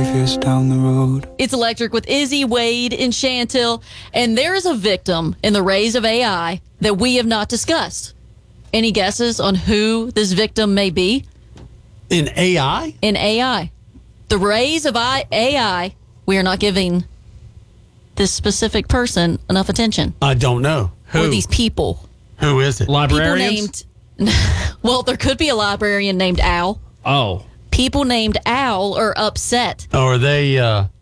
years down the road. It's Electric with Izzy, Wade, and Chantel. And there is a victim in the rays of AI that we have not discussed. Any guesses on who this victim may be? In AI? In AI. The rays of AI, we are not giving this specific person enough attention. I don't know. Or these people. Who is it? Librarians? People named... Well, there could be a librarian named Al. Oh. People named Al are upset. Oh, are they...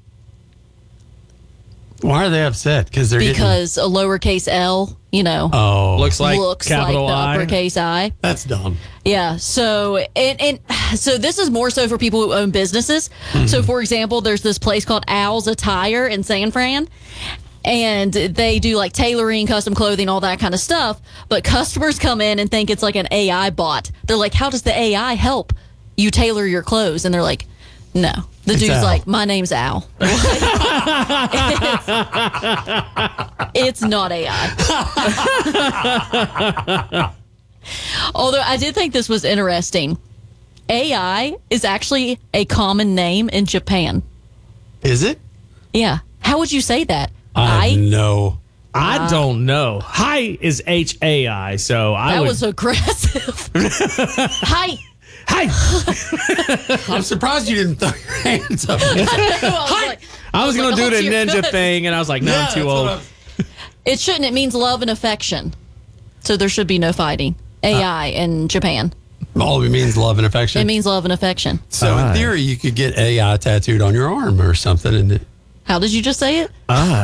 Why are they upset? Because a lowercase L, looks like the capital I. uppercase I. That's dumb. Yeah. So so this is more so for people who own businesses. Mm-hmm. So for example, there's this place called Al's Attire in San Fran. And they do like tailoring, custom clothing, all that kind of stuff. But customers come in and think it's like an AI bot. They're like, how does the AI help you tailor your clothes? And they're like, no. The dude's Al. like, my name's Al. It's not AI. Although I did think this was interesting. AI is actually a common name in Japan. Is it? Yeah. How would you say that? I know. I don't know. Hi is H-A-I, so That was aggressive. Hi. Hi. I'm surprised you didn't throw your hands up. I was going to do the you're ninja good. thing, and I was like, no, I'm too old. It shouldn't. It means love and affection. So there should be no fighting. AI in Japan. All it means love and affection. It means love and affection. So in theory, you could get AI tattooed on your arm or something. And How did you just say it?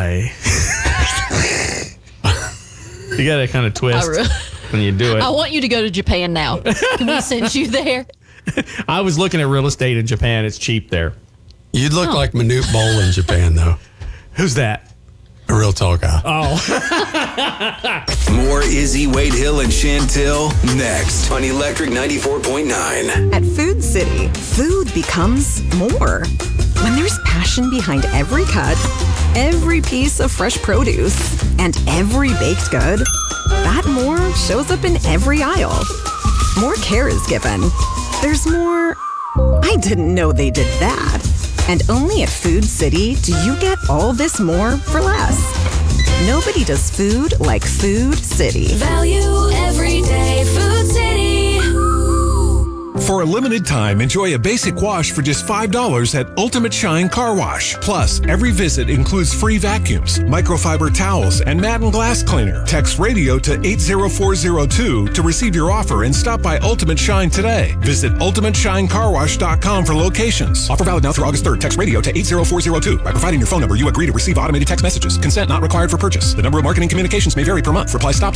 You got to kind of twist when you do it. I want you to go to Japan now. Can we send you there? I was looking at real estate in Japan. It's cheap there. you'd look like Manute Bol in Japan, though. Who's that? A real tall guy. Oh. More Izzy, Wade Hill, and Chantel next on Electric 94.9. At Food City, food becomes more. When there's passion behind every cut, every piece of fresh produce, and every baked good, that more shows up in every aisle. More care is given. There's more, I didn't know they did that. And only at Food City do you get all this more for less. Nobody does food like Food City. Value every day. Food City. For a limited time, enjoy a basic wash for just $5 at Ultimate Shine Car Wash. Plus, every visit includes free vacuums, microfiber towels, and mat and glass cleaner. Text radio to 80402 to receive your offer and stop by Ultimate Shine today. Visit ultimateshinecarwash.com for locations. Offer valid now through August 3rd. Text radio to 80402. By providing your phone number, you agree to receive automated text messages. Consent not required for purchase. The number of marketing communications may vary per month. Reply stop